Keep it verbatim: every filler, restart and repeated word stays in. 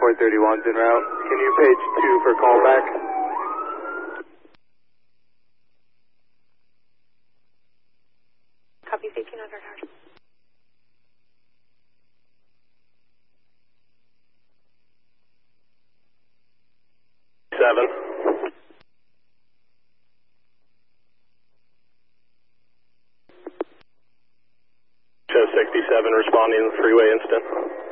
four thirty-one's en route. Can you page two for callback? Copy eighteen hundred, Howard. Seven. Show sixty-seven responding to the freeway instant.